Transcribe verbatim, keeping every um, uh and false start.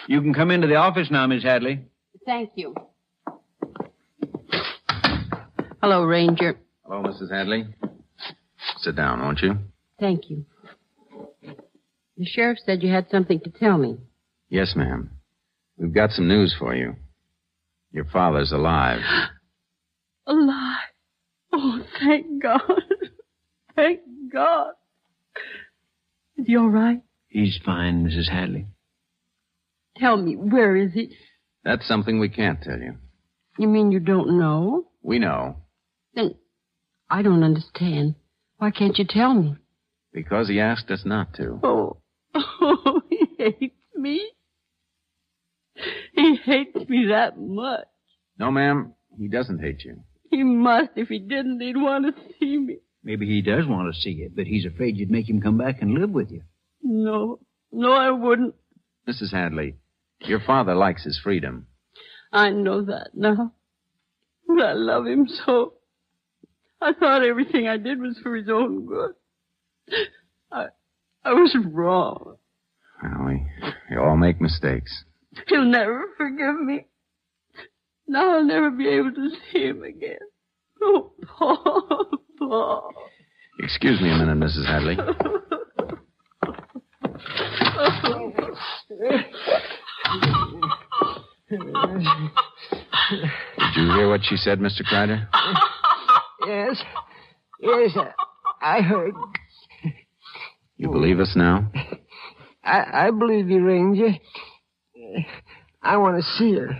You can come into the office now, Miss Hadley. Thank you. Hello, Ranger. Hello, Missus Hadley. Sit down, won't you? Thank you. The sheriff said you had something to tell me. Yes, ma'am. We've got some news for you. Your father's alive. Alive? Oh, thank God. Thank God. Is he all right? He's fine, Missus Hadley. Tell me, where is he? That's something we can't tell you. You mean you don't know? We know. Then I don't understand. Why can't you tell me? Because he asked us not to. Oh, oh, he hates me. He hates me that much. No, ma'am, he doesn't hate you. He must. If he didn't, he'd want to see me. Maybe he does want to see you, but he's afraid you'd make him come back and live with you. No, no, I wouldn't. Missus Hadley, your father likes his freedom. I know that now. But I love him so. I thought everything I did was for his own good. I, I was wrong. Well, we, we all make mistakes. He'll never forgive me. Now I'll never be able to see him again. Oh, Paul, Paul. Excuse me a minute, Missus Hadley. Did you hear what she said, Mister Crider? Yes. Yes, I, I heard. You believe us now? I, I believe you, Ranger. I want to see her.